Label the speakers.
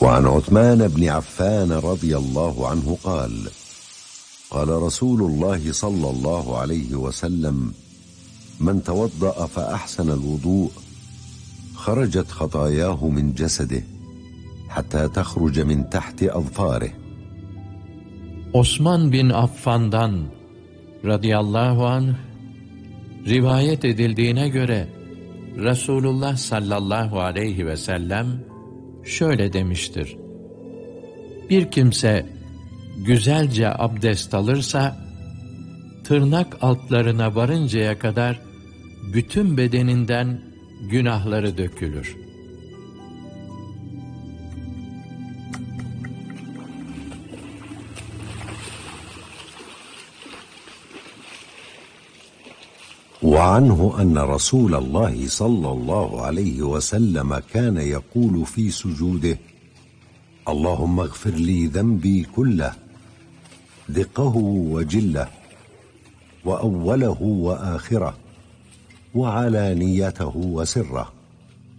Speaker 1: وعن عثمان بن عفان رضي الله عنه قال: قال رسول الله صلى الله عليه وسلم: من توضأ فأحسن الوضوء خرجت خطاياه من جسده حتى تخرج من تحت أظفاره.
Speaker 2: Osman bin Affan'dan radıyallahu anh rivayet edildiğine göre Resulullah sallallahu aleyhi ve sellem şöyle demiştir: bir kimse güzelce abdest alırsa tırnak altlarına varıncaya kadar bütün bedeninden günahları dökülür.
Speaker 1: وعنه أن رسول الله صلى الله عليه وسلم كان يقول في سجوده: اللهم اغفر لي ذنبي كله دقه وجله وأوله وآخره وعلانيته وسره.